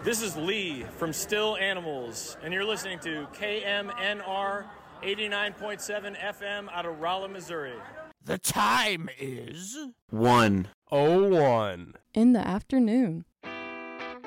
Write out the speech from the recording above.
This is Lee from Still Animals, and you're listening to KMNR 89.7 FM out of Rolla, Missouri. The time is 1:01 in the afternoon.